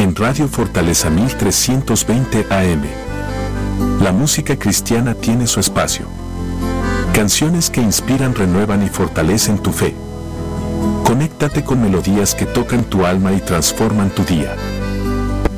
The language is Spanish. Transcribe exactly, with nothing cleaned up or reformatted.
en Radio Fortaleza mil trescientos veinte A M. La música cristiana tiene su espacio. Canciones que inspiran, renuevan y fortalecen tu fe. Conéctate con melodías que tocan tu alma y transforman tu día.